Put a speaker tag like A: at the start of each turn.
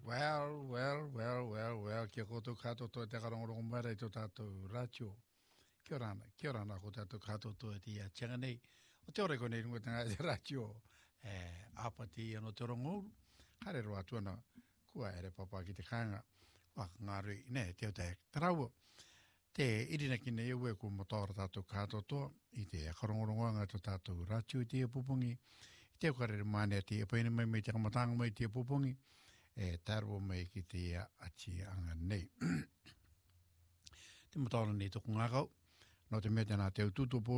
A: Well, kia koto katoto te karongorongo mara i tō tātou rātio. Kia ora ana ko tātou katoto e tia tianga nei. O te ore ko nei rungo tanga e rātio apati ano te rongouru. Hare roa tuana kua ere papa ki te kāinga. Waka ngārui, ne, te o te taraua. Te irina ki nei ue ko motora tātou katoto i te karongorongoanga tō tātou rātio i te pupungi. I te karere māne te paina mai te kamatanga mai te pupungi. Tarwa mai ki te ati anga nei. Te motora nei tōku ngākau. No te mea tēnā te ututu